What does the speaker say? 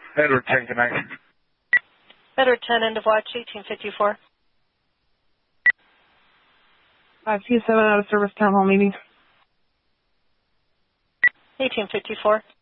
Edward 10 connect. Edward 10, end of watch, 1854. 527 out of service, town hall meeting. 1854.